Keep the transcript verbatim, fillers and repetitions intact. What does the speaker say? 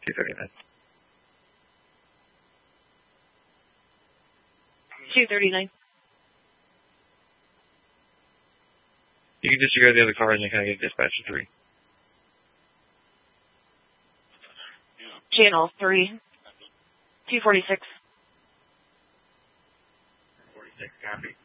two thirty-nine. two thirty-nine. You can disregard the other cars and kind of get dispatch to three. Channel three. two forty-six. forty-six, copy.